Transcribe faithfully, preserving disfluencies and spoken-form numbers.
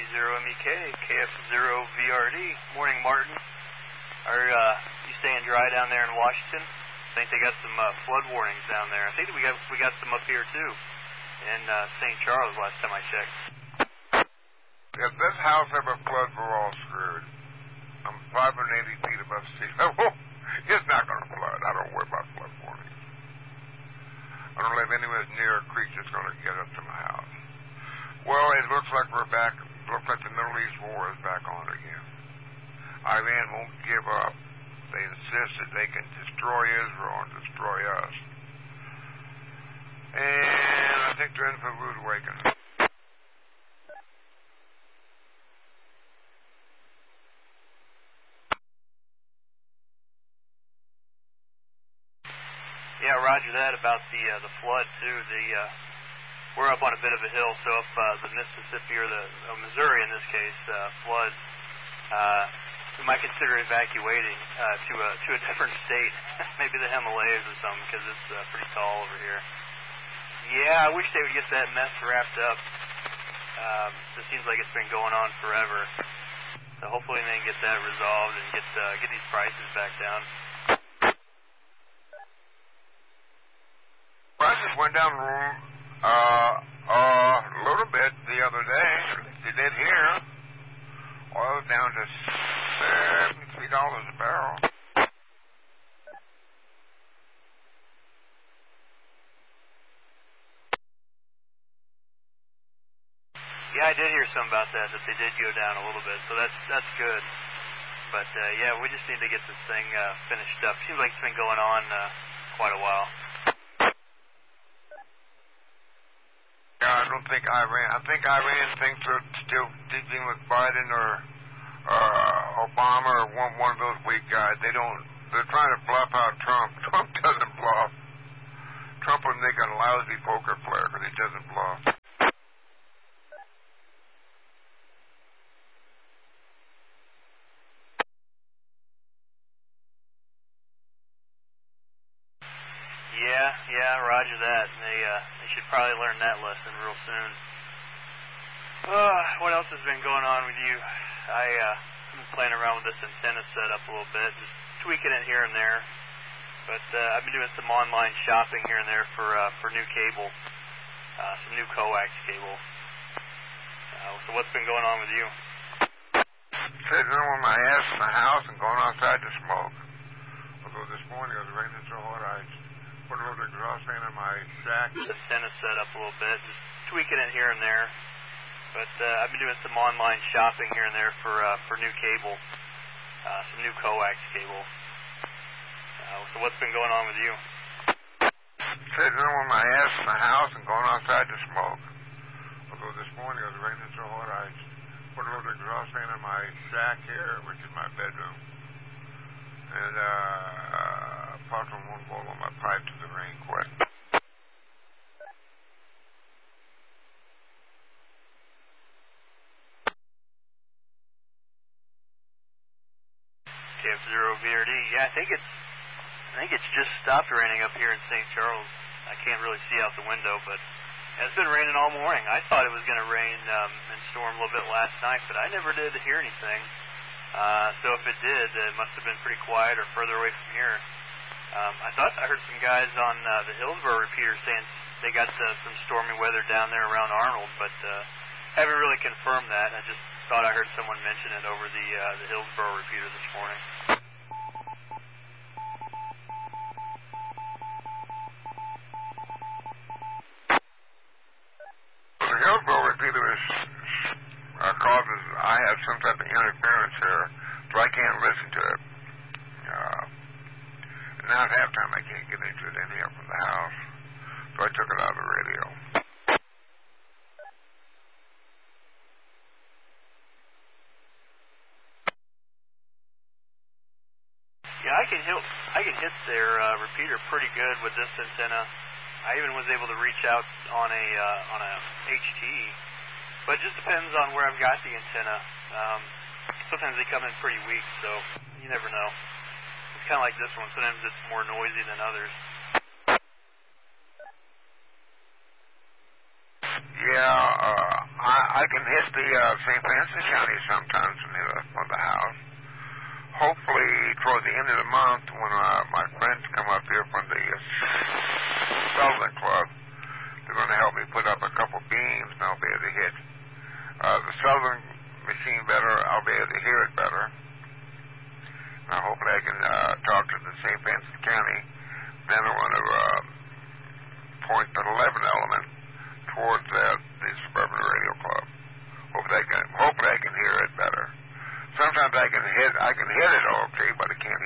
zero M E K, K F zero V R D. Morning, Martin. Are uh, you staying dry down there in Washington? I think they got some uh, flood warnings down there. I think that we got we got some up here too, in uh, Saint Charles last time I checked. If this house ever floods, we're all screwed. I'm five hundred eighty feet above sea level. It's not going to flood. I don't worry about flood warnings. I don't live anywhere near a creek that's going to get up to my house. Well, it looks like we're back. It looks like the Middle East war is back on again. Iran won't give up. They insist that they can destroy Israel and destroy us. And I think they're in for a rude awakening. Yeah, roger that about the uh, the flood too. The uh, we're up on a bit of a hill, so if uh, the Mississippi or the uh, Missouri in this case uh, floods, uh, we might consider evacuating uh, to a to a different state, maybe the Himalayas or something, because it's uh, pretty tall over here. Yeah, I wish they would get that mess wrapped up. Um, it seems like it's been going on forever. So hopefully they can get that resolved and get uh, get these prices back down. Prices went down uh, uh, a little bit the other day. They did here. Oil down to seventy-three dollars a barrel. Yeah, I did hear some about that, that they did go down a little bit, so that's that's good. But, uh, yeah, we just need to get this thing uh, finished up. Seems like it's been going on uh, quite a while. Yeah, I don't think Iran, I think Iran thinks they're still dealing with Biden or uh, Obama or one, one of those weak guys. They don't, they're trying to bluff out Trump. Trump doesn't bluff. Trump would make a lousy poker player, but he doesn't bluff. Yeah, yeah, roger that. They uh, they should probably learn that lesson real soon. Uh, what else has been going on with you? I, uh, I've been playing around with this antenna setup a little bit, just tweaking it here and there. But uh, I've been doing some online shopping here and there for uh, for new cable, uh, some new coax cable. Uh, so what's been going on with you? Sitting on my ass in the house and going outside to smoke. Although this morning it was raining so hard, I put a little exhaust fan in my sack. Antenna set up a little bit, just tweaking it here and there. But uh, I've been doing some online shopping here and there for uh, for new cable, uh, some new coax cable. Uh, so what's been going on with you? Sitting on my ass in the house and going outside to smoke. Although this morning it was raining so hard, I put a little exhaust fan in my sack here, which is my bedroom. And uh, apart from one bowl on my pipe to the rain quit. K F zero V R D. Yeah, I think it's I think it's just stopped raining up here in Saint Charles. I can't really see out the window, but it's been raining all morning. I thought it was going to rain um, and storm a little bit last night, but I never did hear anything. Uh, so if it did, it must have been pretty quiet or further away from here. Um, I thought I heard some guys on uh, the Hillsborough repeater saying they got uh, some stormy weather down there around Arnold, but uh, haven't really confirmed that. I just thought I heard someone mention it over the uh, the Hillsborough repeater this morning. The Hillsborough repeater is uh, causes I have some type of interference here, so I can't listen to it. Uh, now at halftime I can't get into it anyhow from the house, so I took it out of the radio. Yeah, I can hit I can hit their uh, repeater pretty good with this antenna. I even was able to reach out on a uh, on a H T, but it just depends on where I've got the antenna. Um, sometimes they come in pretty weak, so you never know. It's kind of like this one. Sometimes it's more noisy than others. Yeah, uh, I, I I can hit the uh, Saint Francis County sometimes near the, on the house. Hopefully, toward the end of the month, when uh, my friends come up here from the uh, Sullivan Club, they're going to help me put up a couple beams, and I'll be able to hit uh, the Sullivan machine better. I'll be able to hear it better. Now, hopefully, I can uh, talk to the Saint Francis County. Then I want to uh, point the eleven element towards uh, the Suburban Radio Club. Hopefully, I can. Hopefully, I can hear it better. Sometimes I can hit. I can hit it okay, but I can't